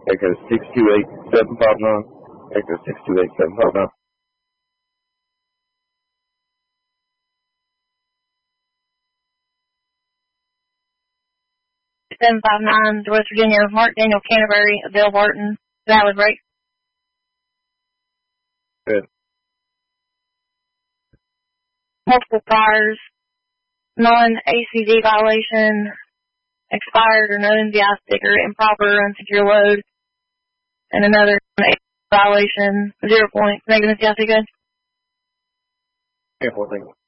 Echo 628759. Echo 628759. 759 to West Virginia, Mark Daniel Canterbury, Dale Barton, valid rate. Good. Multiple priors, non-ACD violation, expired or no NVI sticker, improper unsecure load, and another violation, 0 points. Negative, yes, good? Yeah, 14.